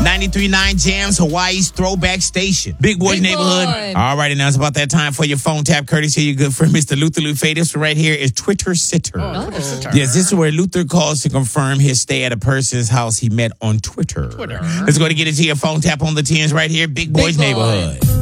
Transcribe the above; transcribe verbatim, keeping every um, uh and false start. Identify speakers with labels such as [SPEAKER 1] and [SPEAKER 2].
[SPEAKER 1] ninety-three point nine Jams, Hawaii's throwback station. Big Boy's
[SPEAKER 2] Big
[SPEAKER 1] Neighborhood.
[SPEAKER 2] Boy.
[SPEAKER 1] All right, and now it's about that time for your phone tap, courtesy of your good friend, Mister Luther Lufay. This one right here is Twitter Sitter.
[SPEAKER 2] Oh.
[SPEAKER 1] Yes, this is where Luther calls to confirm his stay at a person's house he met on Twitter.
[SPEAKER 2] Twitter.
[SPEAKER 1] Let's go to get into your phone tap on the tens right here. Big Boy's
[SPEAKER 2] Big Boy.
[SPEAKER 1] Neighborhood.